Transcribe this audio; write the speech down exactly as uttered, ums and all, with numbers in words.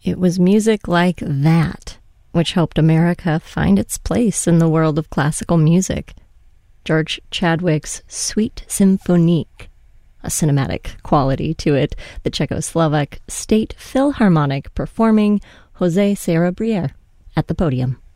It was music like that which helped America find its place in the world of classical music. George Chadwick's Suite Symphonique, a cinematic quality to it, the Czechoslovak State Philharmonic performing José Serra Brière at the podium.